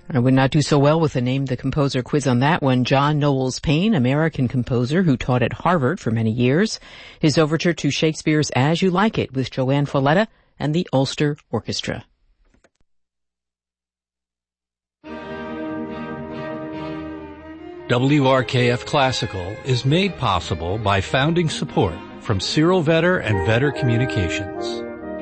I would not do so well with a Name the Composer quiz on that one. John Knowles Paine, American composer who taught at Harvard for many years. His overture to Shakespeare's As You Like It with Joanne Folletta and the Ulster Orchestra. WRKF Classical is made possible by founding support from Cyril Vetter and Vetter Communications.